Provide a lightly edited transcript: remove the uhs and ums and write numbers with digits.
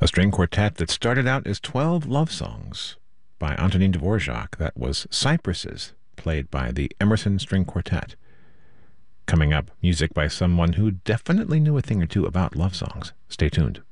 A string quartet that started out as 12 love songs by Antonin Dvorak. That was Cypresses, played by the Emerson String Quartet. Coming up, music by someone who definitely knew a thing or two about love songs. Stay tuned.